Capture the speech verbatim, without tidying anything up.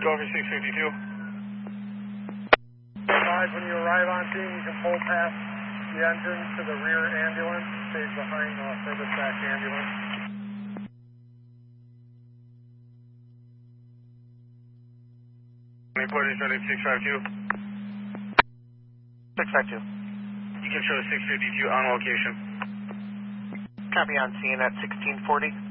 Go over six fifty-two. Advise when you arrive on scene, you can pull past the engine to the rear ambulance, stays behind the furthest back ambulance. Report is ready six five two. six five two. You can show six fifty-two on location. Copy on scene at sixteen forty.